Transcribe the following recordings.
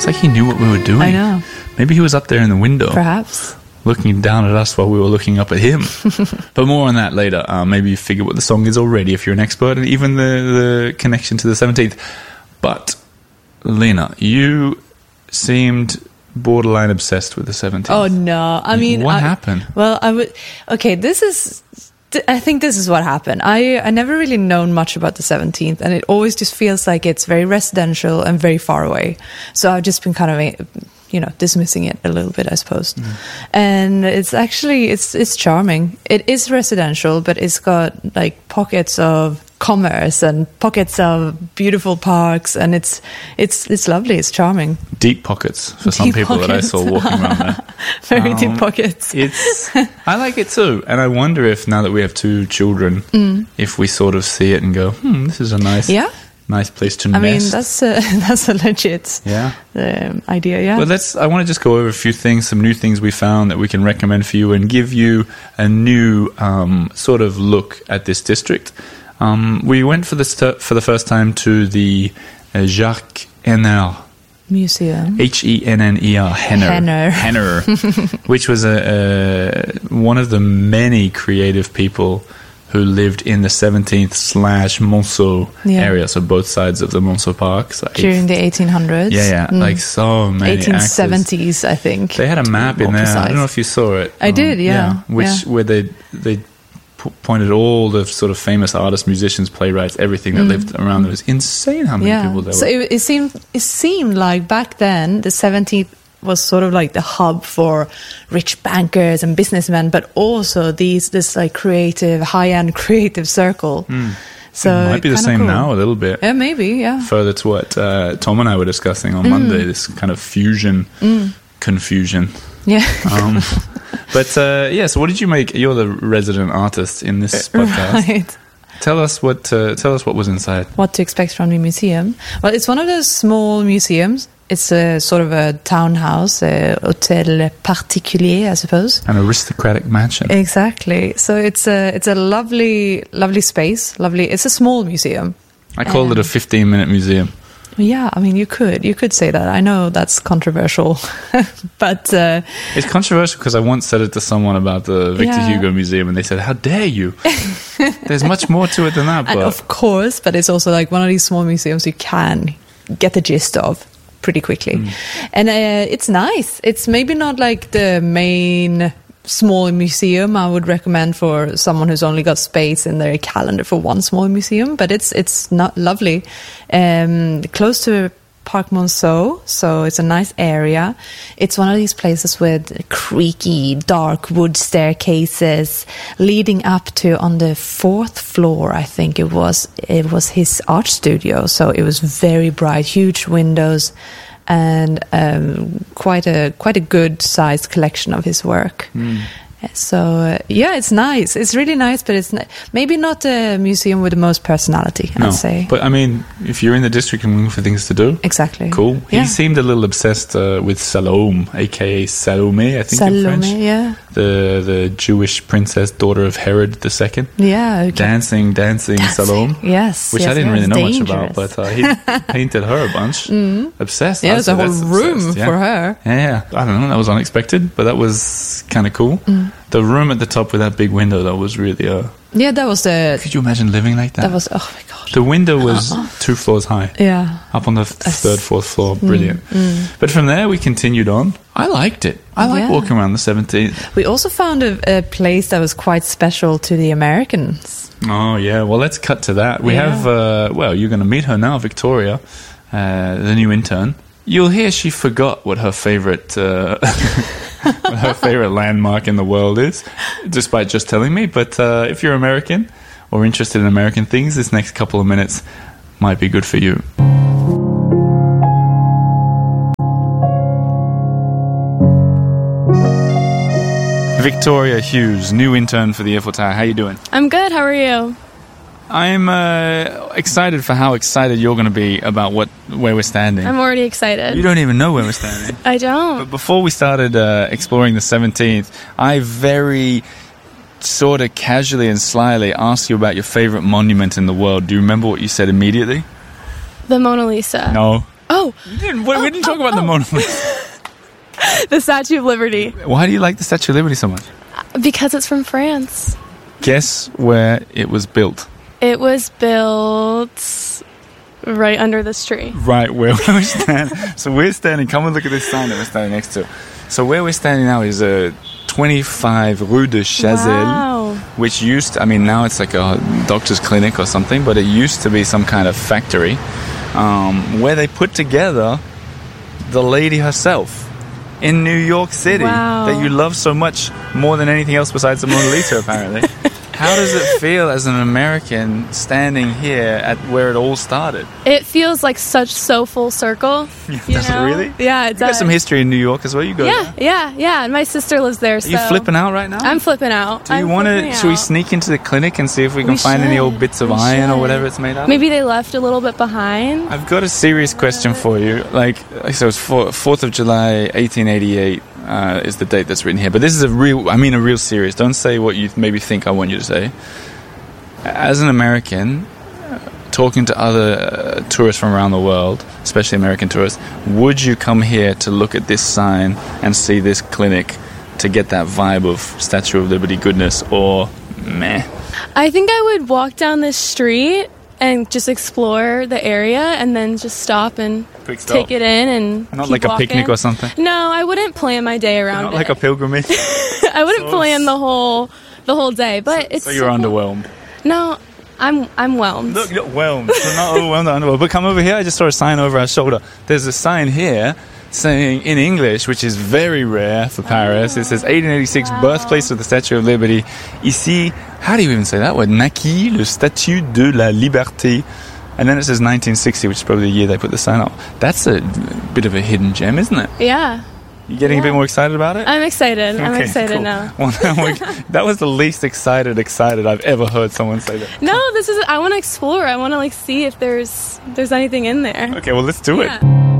It's like he knew what we were doing. I know. Maybe he was up there in the window. Perhaps. Looking down at us while we were looking up at him. But more on that later. Maybe you figure what the song is already if you're an expert, and even the connection to the 17th. But, Lena, you seemed borderline obsessed with the 17th. Oh, no. I mean... What happened? Well, Okay, I think this is what happened. I never really known much about the 17th, and it always just feels like it's very residential and very far away. So I've just been kind of... dismissing it a little bit, I suppose. And it's actually, it's charming. It is residential, but it's got like pockets of commerce and pockets of beautiful parks, and it's lovely. It's charming. Deep pockets for some people that I saw walking around there. Very deep pockets. I like it too, and I wonder if now that we have 2 children, if we sort of see it and go, this is a nice place to nest. I mean, that's a legit idea, yeah. Well, I want to just go over a few things, some new things we found that we can recommend for you and give you a new sort of look at this district. We went for the first time to the Jacques Henner Museum. Henner. Henner. Which was one of the many creative people who lived in the 17th/Monceau area, so both sides of the Monceau Park. So during the 1800s. Yeah, like so many 1870s, I think. They had a map in there. I don't know if you saw it. I did, yeah. Where they pointed all the sort of famous artists, musicians, playwrights, everything that lived around. It was insane how many people there were. So it seemed like back then the 17th was sort of like the hub for rich bankers and businessmen, but also this like creative, high-end creative circle. So it might be the same now a little bit. Yeah, maybe, yeah. Further to what Tom and I were discussing on Monday, this kind of fusion, confusion. Yeah. But so what did you make? You're the resident artist in this podcast. Right. Tell us what was inside. What to expect from the museum? Well, it's one of those small museums. It's a sort of a townhouse, a hôtel particulier, I suppose. An aristocratic mansion. Exactly. So it's a lovely space. Lovely. It's a small museum. I call it a 15-minute museum. Yeah, I mean, you could say that. I know that's controversial, but it's controversial because I once said it to someone about the Victor Hugo Museum, and they said, "How dare you? There's much more to it than that." And of course, but it's also like one of these small museums you can get the gist of pretty quickly, and it's nice. It's maybe not like the main small museum I would recommend for someone who's only got space in their calendar for one small museum, but it's not lovely. Close to Parc Monceau, so it's a nice area. It's one of these places with creaky, dark wood staircases leading up to, on the 4th floor, I think it was his art studio. So it was very bright, huge windows, and quite a good sized collection of his work. So it's nice. It's really nice, but it's maybe not a museum with the most personality, I'd say. But I mean, if you're in the district and looking for things to do, exactly. Cool. He seemed a little obsessed with Salome, aka Salome, I think in French. Yeah. The Jewish princess, daughter of Herod II. Yeah. Okay. Dancing Salome. Yes. Which I didn't really know much about, but he painted her a bunch. Obsessed. Yeah, there's a whole room for her. Yeah. I don't know. That was unexpected, but that was kind of cool. The room at the top with that big window, that was really that was the... Could you imagine living like that? That was... Oh, my God. The window was 2 floors high. Yeah. Up on the 3rd, 4th floor. Brilliant. But from there, we continued on. I liked it. I like walking around the 17th. We also found a place that was quite special to the Americans. Oh, yeah. Well, let's cut to that. We have... you're going to meet her now, Victoria, the new intern. You'll hear she forgot what her favorite... her favorite landmark in the world is, despite just telling me. But if you're American or interested in American things, this next couple of minutes might be good for you. Victoria Hughes, new intern for the Eiffel Tower. How you doing? I'm good. How are you? I'm excited for how excited you're going to be about where we're standing. I'm already excited. You don't even know where we're standing. I don't. But before we started exploring the 17th, I very sort of casually and slyly asked you about your favorite monument in the world. Do you remember what you said immediately? The Mona Lisa. No. Oh, We didn't talk about the Mona Lisa. the Statue of Liberty. Why do you like the Statue of Liberty so much? Because it's from France. Guess where it was built. It was built right under this tree. Right where we stand. So we're standing. Come and look at this sign that we're standing next to. So where we're standing now is 25 Rue de Chazelle, Wow. which used to, I mean, now it's like a doctor's clinic or something, but it used to be some kind of factory where they put together the lady herself in New York City Wow. that you love so much, more than anything else besides the Mona Lisa, apparently. How does it feel as an American standing here at where it all started? It feels like so full circle. You Does it know? really? Yeah, it You got does. some history in New York as well. You go there. Yeah. And my sister lives there. Are you flipping out right now? I'm flipping out. Do you want to? Should we sneak into the clinic and see if we can We find any should. old bits of We iron or should. whatever it's made out of? Maybe they left a little bit behind. I've got a serious question for you. So it's 4th of July, 1888 is the date that's written here. But this is a real serious. Don't say what you maybe think I want you to say. As an American, talking to other tourists from around the world, especially American tourists, would you come here to look at this sign and see this clinic to get that vibe of Statue of Liberty goodness, or meh? I think I would walk down this street and just explore the area and then just stop and Quick stop. take it in and Not keep like a walking. picnic or something? No, I wouldn't plan my day around Not it. like a pilgrimage? I wouldn't plan the whole day, but it's So you're underwhelmed. No, I'm whelmed. Look, you're whelmed. We're not overwhelmed or underwhelmed. But come over here. I just saw a sign over our shoulder. There's a sign here saying in English, which is very rare for Paris. It says 1886, birthplace of the Statue of Liberty. Ici, how do you even say that word? Naquit le Statue de la Liberté. And then it says 1960, which is probably the year they put the sign up. That's a bit of a hidden gem, isn't it? Yeah. You getting a bit more excited about it? I'm excited. I'm Okay, excited cool. now. Well, that was the least excited I've ever heard someone say that. No, I want to explore. I want to see if there's anything in there. Okay, well, let's do it. Yeah.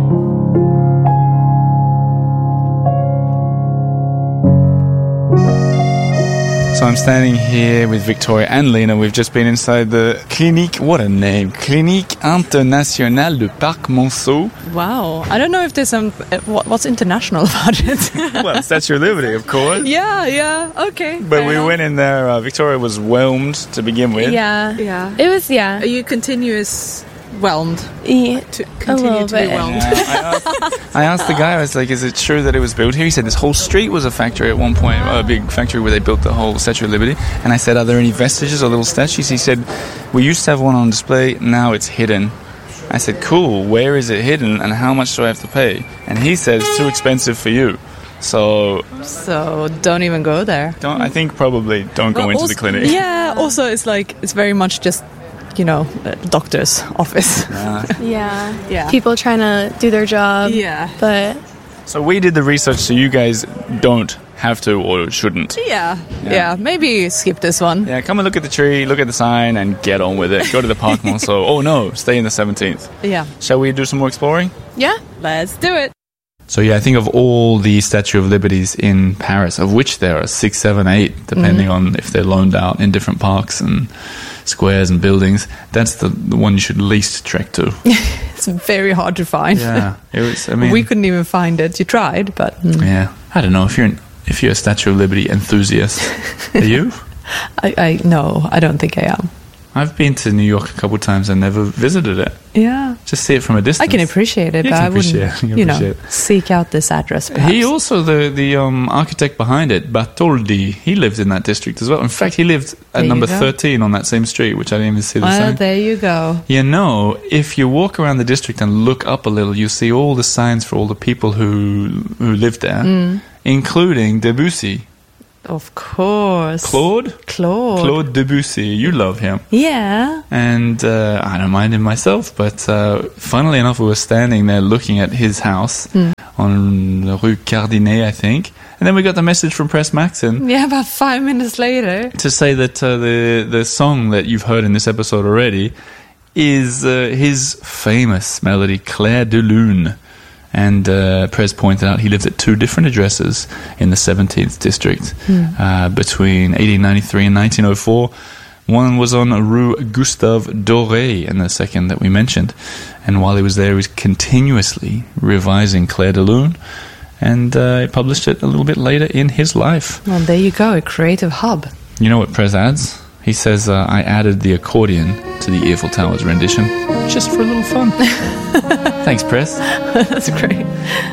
So I'm standing here with Victoria and Lena. We've just been inside the Clinique, what a name, Clinique Internationale de Parc Monceau. Wow. I don't know if there's some... what's international about it? Well, Statue of Liberty, of course. Yeah. Okay. But we went in there, Victoria was whelmed to begin with. Yeah. Yeah. It was, yeah. Are you continuous whelmed? Yeah. To A continue little to be bit. whelmed? Yeah, I asked the guy, I was like, is it true that it was built here? He said this whole street was a factory at one point, a big factory where they built the whole Statue of Liberty. And I said, are there any vestiges or little statues? He said, we used to have one on display, now it's hidden. I said, cool, where is it hidden and how much do I have to pay? And he said, it's too expensive for you. So, So don't even go there. I think probably don't go Well, into also- the clinic. Yeah. Also, it's very much just, a doctor's office. Yeah. Yeah. People trying to do their job. Yeah. But So we did the research so you guys don't have to or shouldn't. Yeah. Maybe skip this one. Yeah, come and look at the tree, look at the sign, and get on with it. Go to the Parc Monceau. Oh no, stay in the 17th. Yeah. Shall we do some more exploring? yeah. Let's do it. So yeah, I think of all the Statue of Liberties in Paris, of which there are 6, 7, 8, depending on if they're loaned out in different parks and squares and buildings, that's the one you should least trek to. It's very hard to find. Yeah, it was. I mean, We couldn't even find it. You tried, but yeah, I don't know if you're a Statue of Liberty enthusiast. Are you? no, I don't think I am. I've been to New York a couple of times and never visited it. Yeah. Just see it from a distance. I can appreciate it, You but can I wouldn't, appreciate it, you can appreciate it. seek out this address, perhaps. He also, the architect behind it, Bartoldi, he lived in that district as well. In fact, he lived at There you number go. 13 on that same street, which I didn't even see the Well, sign. there you go. You know, if you walk around the district and look up a little, you see all the signs for all the people who lived there, including Debussy. Of course. Claude Claude. Debussy. You love him. Yeah. And I don't mind him myself, but funnily enough, we were standing there looking at his house on Rue Cardinet, I think. And then we got the message from Press Maxon Yeah, about 5 minutes later. to say that the song that you've heard in this episode already is his famous melody, Clair de Lune. And Prez pointed out he lived at 2 different addresses in the 17th district between 1893 and 1904, One was on Rue Gustave Doré, and the second that we mentioned. And while he was there, he was continuously revising Clair de Lune, and he published it a little bit later in his life. Well, there you go, a creative hub. You know what Prez adds? He says, I added the accordion to the Eiffel Tower's rendition, just for a little fun. Thanks, Prez. That's great.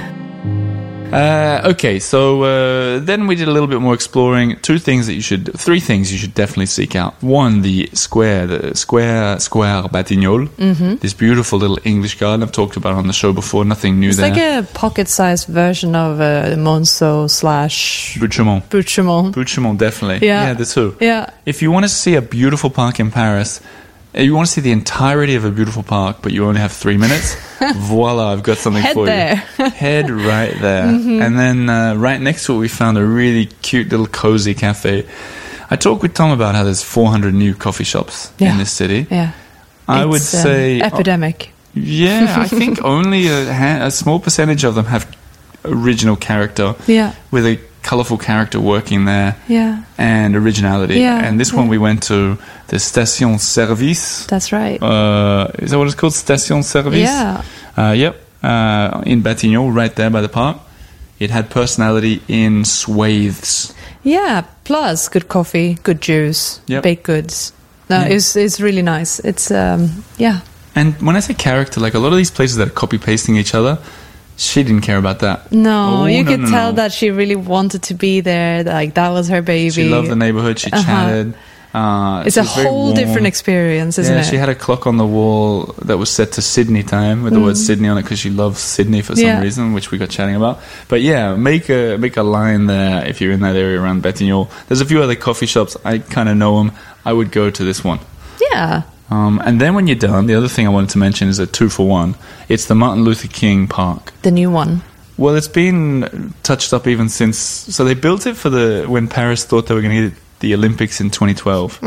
Okay, so then we did a little bit more exploring. Three things you should definitely seek out. One, the Square Batignolles. Mm-hmm. This beautiful little English garden I've talked about on the show before. Nothing new there. It's like a pocket-sized version of Monceau / Buttes-Chaumont. Buttes-Chaumont, definitely. Yeah, the two. Yeah. If you want to see a beautiful park in Paris, you want to see the entirety of a beautiful park, but you only have 3 minutes, voila, I've got something for you. Head right there. Mm-hmm. And then right next to it, we found a really cute little cozy cafe. I talked with Tom about how there's 400 new coffee shops in this city. Yeah. I would say... epidemic. I think only a small percentage of them have original character. Yeah. With a colourful character working there. Yeah. And originality. Yeah. And this one we went to the Station Service. That's right. Is that what it's called? Station Service? Yeah. Yep. In Batignolles, right there by the park. It had personality in swathes. Yeah. Plus good coffee, good juice, baked goods. No, it's really nice. It's yeah. And when I say character, like a lot of these places that are copy pasting each other, she didn't care about that. No, you could tell that she really wanted to be there. Like that was her baby. She loved the neighborhood. She chatted. It's a whole different experience, isn't it? She had a clock on the wall that was set to Sydney time with the word Sydney on it because she loves Sydney for some reason, which we got chatting about. But yeah, make a line there if you're in that area around Batignolles. There's a few other coffee shops. I kind of know them. I would go to this one. Yeah. And then when you're done, the other thing I wanted to mention is a 2-for-1. It's the Martin Luther King Park. The new one. Well, it's been touched up even since... So they built it for when Paris thought they were going to get the Olympics in 2012.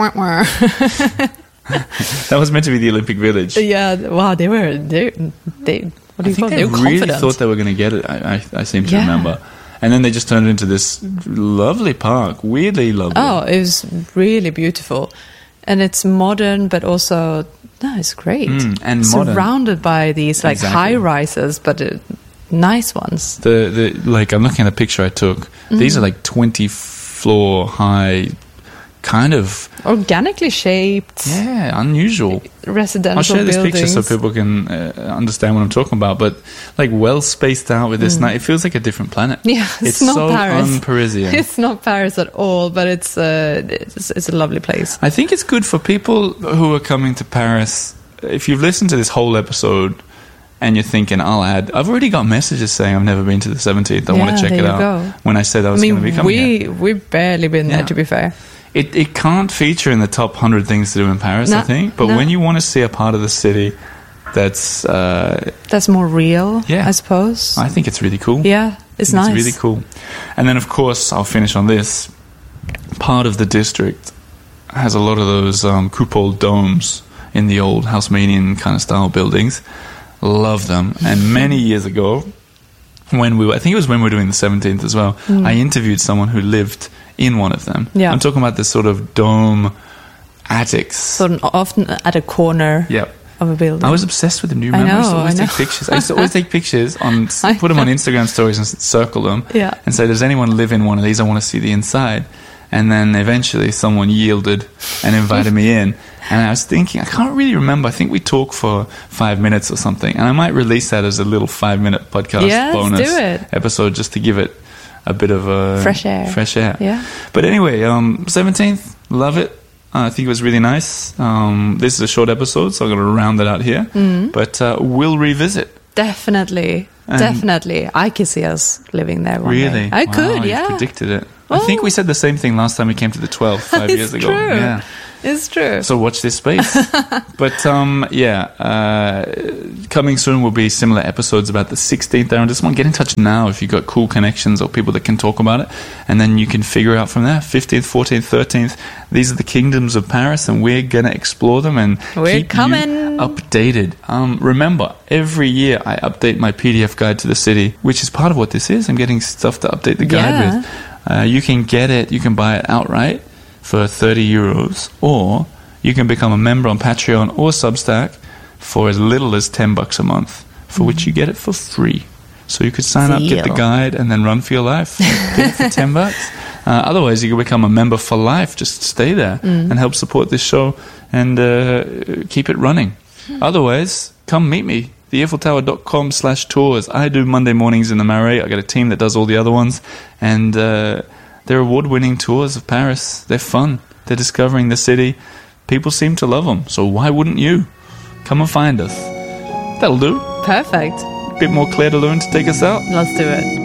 That was meant to be the Olympic Village. Yeah, wow, they were... What do you call it? They were really confident. thought they were going to get it, I seem to remember. And then they just turned it into this lovely park, weirdly lovely. Oh, it was really beautiful. And it's modern, but also... No, it's great. And modern. Surrounded by these like high-rises, but nice ones. Like I'm looking at the picture I took. These are like 20-floor high, kind of organically shaped. Yeah, unusual residential. I'll share this buildings. picture so people can understand what I'm talking about. But like well spaced out with this night, it feels like a different planet. Yeah, it's not so Paris. Un-Parisian. It's not Paris at all, but it's a lovely place. I think it's good for people who are coming to Paris. If you've listened to this whole episode and you're thinking, I've already got messages saying I've never been to the 17th. I want to check it out. Go. When I said I was going to be coming here. We've barely been there, to be fair. It can't feature in the top 100 things to do in Paris, I think. But when you want to see a part of the city that's more real, I suppose. I think it's really cool. Yeah, it's nice. It's really cool. And then, of course, I'll finish on this. Part of the district has a lot of those coupole domes in the old Haussmannian kind of style buildings. Love them. And many years ago, I think it was when we were doing the 17th as well, I interviewed someone who lived in one of them. Yeah. I'm talking about this sort of dome attics. Sort of often at a corner of a building. I was obsessed with them. Do you remember? I used to always take pictures. I used to always take pictures, put them on Instagram stories and circle them and say, does anyone live in one of these? I want to see the inside. And then eventually someone yielded and invited me in. And I was thinking, I can't really remember. I think we talked for 5 minutes or something. And I might release that as a little 5-minute podcast bonus episode just to give it a bit of fresh air. Yeah. But anyway, 17th, love it. I think it was really nice. This is a short episode, so I'm going to round it out here. But we'll revisit. Definitely. I could see us living there one day. I could, you predicted it. I think we said the same thing last time we came to the 12 5 years ago. True. Yeah. It's true. So watch this space. But coming soon will be similar episodes about the 16th arrondissement. Get in touch now if you've got cool connections or people that can talk about it, and then you can figure out from there. 15th, 14th, 13th. These are the kingdoms of Paris, and we're gonna explore them and keep you updated. Remember, every year I update my PDF guide to the city, which is part of what this is. I'm getting stuff to update the guide with. You can get it. You can buy it outright for €30, or You can become a member on Patreon or Substack for as little as $10 a month, for which you get it for free. So you could sign up, get the Deal. guide, and then run for your life. Get it for $10. Otherwise, you can become a member for life. Just stay there and help support this show and keep it running. Otherwise, come meet me. TheEiffelTower.com/tours. I do Monday mornings in the Marais. I got a team that does all the other ones. And they're award-winning tours of Paris. They're fun. They're discovering the city. People seem to love them. So why wouldn't you? Come and find us. That'll do. Perfect. Bit more Claire de Lune to take us out. Let's do it.